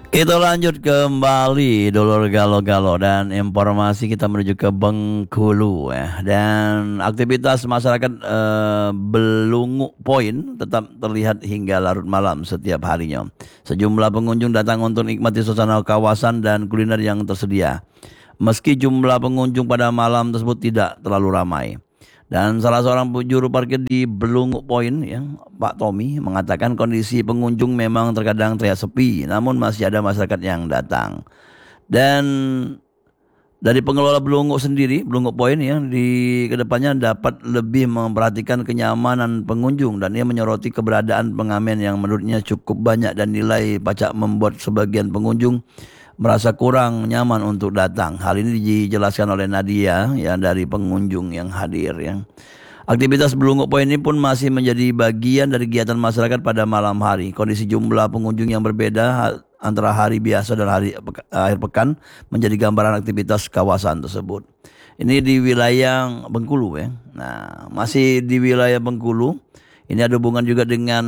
Kita lanjut kembali dulur galo-galo dan informasi kita menuju ke Bengkulu ya. Dan aktivitas masyarakat Belungu Point tetap terlihat hingga larut malam setiap harinya. Sejumlah pengunjung datang untuk nikmati suasana kawasan dan kuliner yang tersedia. Meski jumlah pengunjung pada malam tersebut tidak terlalu ramai. Dan salah seorang juru parkir di Belungu Point ya, Pak Tommy mengatakan kondisi pengunjung memang terkadang terlihat sepi, namun masih ada masyarakat yang datang. Dan dari pengelola Belungu sendiri, Belungu Point ya, di kedepannya dapat lebih memperhatikan kenyamanan pengunjung dan ia menyoroti keberadaan pengamen yang menurutnya cukup banyak dan nilai pajak membuat sebagian pengunjung merasa kurang nyaman untuk datang. Hal ini dijelaskan oleh Nadia ya dari pengunjung yang hadir ya. Aktivitas Belunggu Point ini pun masih menjadi bagian dari kegiatan masyarakat pada malam hari. Kondisi jumlah pengunjung yang berbeda antara hari biasa dan hari akhir pekan menjadi gambaran aktivitas kawasan tersebut. Ini di wilayah Bengkulu ya. Nah, masih di wilayah Bengkulu. Ini ada hubungan juga dengan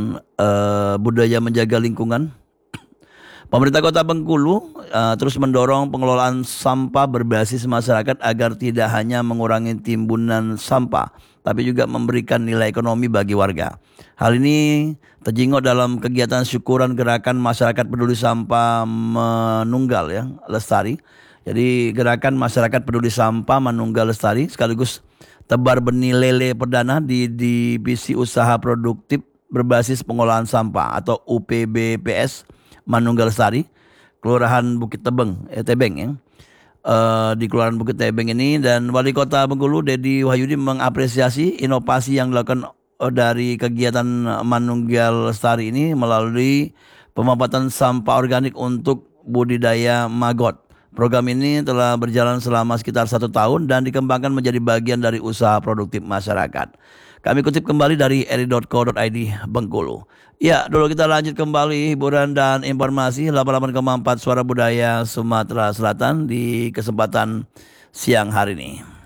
budaya menjaga lingkungan. Pemerintah Kota Bengkulu terus mendorong pengelolaan sampah berbasis masyarakat agar tidak hanya mengurangi timbunan sampah, tapi juga memberikan nilai ekonomi bagi warga. Hal ini terjenguk dalam kegiatan syukuran gerakan masyarakat peduli sampah Manunggal ya, Lestari. Jadi gerakan masyarakat peduli sampah Manunggal Lestari sekaligus tebar benih lele perdana di divisi usaha produktif berbasis pengolahan sampah atau UPBPS Manunggal Lestari, Kelurahan Bukit Tebeng ya. Di Kelurahan Bukit Tebeng ini dan Wali Kota Bengkulu Dedi Wahyudi mengapresiasi inovasi yang dilakukan dari kegiatan Manunggal Lestari ini melalui pemanfaatan sampah organik untuk budidaya maggot. Program ini telah berjalan selama sekitar 1 tahun dan dikembangkan menjadi bagian dari usaha produktif masyarakat. Kami kutip kembali dari eri.co.id Bengkulu. Ya, dulu kita lanjut kembali hiburan dan informasi 88,4 Suara Budaya Sumatera Selatan di kesempatan siang hari ini.